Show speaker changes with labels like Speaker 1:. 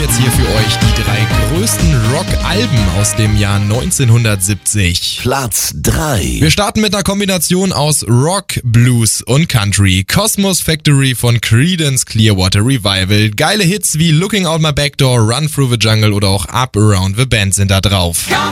Speaker 1: jetzt hier für euch die 3 größten Rock-Alben aus dem Jahr 1970.
Speaker 2: Platz 3.
Speaker 1: Wir starten mit einer Kombination aus Rock, Blues und Country. Cosmos Factory von Creedence Clearwater Revival. Geile Hits wie Looking Out My Back Door, Run Through the Jungle oder auch Up Around the Bend sind da drauf.